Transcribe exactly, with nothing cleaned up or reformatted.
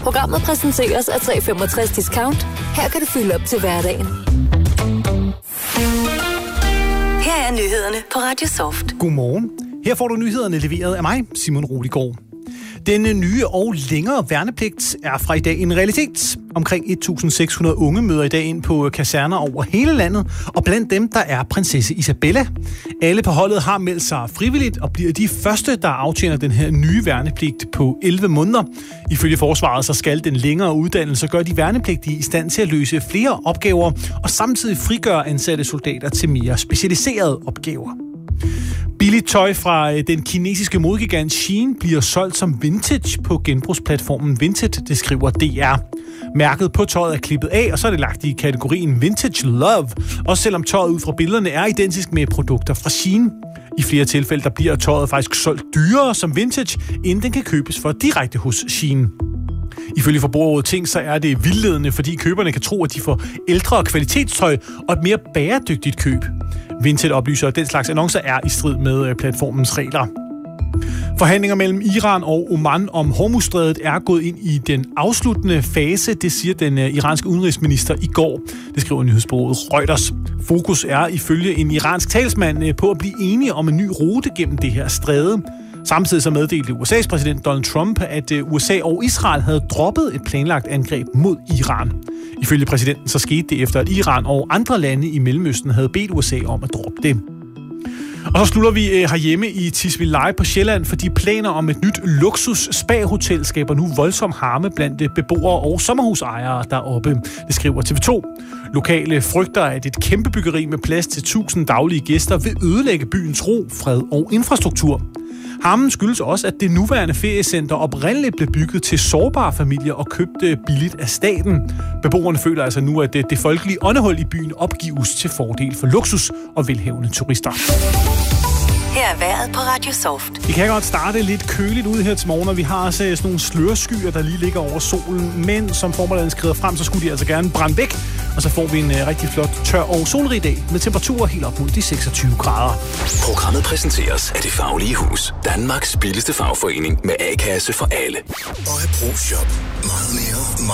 Programmet præsenteres af tre komma femogtres Discount. Her kan du fylde op til hverdagen. Her er nyhederne på Radio Soft. Godmorgen. Her får du nyhederne leveret af mig, Simon Roligård. Den nye og længere værnepligt er fra i dag en realitet. Omkring et tusind seks hundrede unge møder i dag ind på kaserner over hele landet, og blandt dem der er prinsesse Isabella. Alle på holdet har meldt sig frivilligt og bliver de første, der aftjener den her nye værnepligt på elleve måneder. Ifølge forsvaret så skal den længere uddannelse gøre de værnepligtige i stand til at løse flere opgaver og samtidig frigøre ansatte soldater til mere specialiserede opgaver. Billigt tøj fra den kinesiske modegigant Shein bliver solgt som vintage på genbrugsplatformen Vinted, det skriver D R. Mærket på tøjet er klippet af, og så er det lagt i kategorien Vintage Love, også selvom tøjet ud fra billederne er identisk med produkter fra Shein. I flere tilfælde der bliver tøjet faktisk solgt dyrere som vintage, inden den kan købes for direkte hos Shein. Ifølge Forbrugerrådet Tænk, så er det vildledende, fordi køberne kan tro, at de får ældre kvalitetstøj og et mere bæredygtigt køb. Vinted oplyser, at den slags annoncer er i strid med platformens regler. Forhandlinger mellem Iran og Oman om Hormuzstrædet er gået ind i den afsluttende fase, det siger den iranske udenrigsminister i går. Det skriver nyhedsbureauet Reuters. Fokus er ifølge en iransk talsmand på at blive enige om en ny rute gennem det her stræde. Samtidig så meddelte U S A's præsident Donald Trump, at U S A og Israel havde droppet et planlagt angreb mod Iran. Ifølge præsidenten så skete det efter, at Iran og andre lande i Mellemøsten havde bedt U S A om at droppe det. Og så slutter vi herhjemme i Tisvildeleje på Sjælland, fordi planer om et nyt luksus spa-hotel skaber nu voldsom harme blandt beboere og sommerhusejere deroppe. Det skriver T V to. Lokale frygter, at et kæmpe byggeri med plads til tusind daglige gæster vil ødelægge byens ro, fred og infrastruktur. Harmen skyldes også, at det nuværende feriecenter oprindeligt blev bygget til sårbare familier og købt billigt af staten. Beboerne føler altså nu, at det, det folkelige åndehul i byen opgives til fordel for luksus og velhavende turister. Her er vejret på Radio Soft. Vi kan godt starte lidt køligt ud her til morgen, og vi har også sådan nogle slørskyer, der lige ligger over solen. Men som formiddagen skrider frem, så skulle de altså gerne brænde væk. Og så får vi en uh, rigtig flot, tør og solrig dag med temperaturer helt op mod de seksogtyve grader. Programmet præsenteres af Det Faglige Hus. Danmarks billigste fagforening med A-kasse for alle. Og Brugsshop. Meget mere,